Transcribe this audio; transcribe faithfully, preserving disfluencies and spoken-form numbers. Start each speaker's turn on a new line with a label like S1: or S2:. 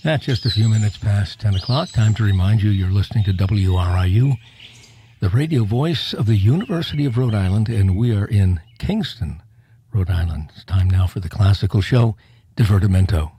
S1: At just a few minutes past ten o'clock, time to remind you you're listening to W R I U, the radio voice of the University of Rhode Island, and we are in Kingston, Rhode Island. It's time now for the classical show, Divertimento.